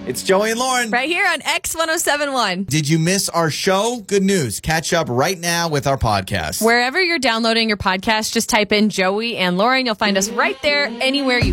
It's Joey and Lauren. Right here on X1071. Did you miss our show? Good news. Catch up right now with our podcast. Wherever you're downloading your podcast, just type in Joey and Lauren. You'll find us right there anywhere you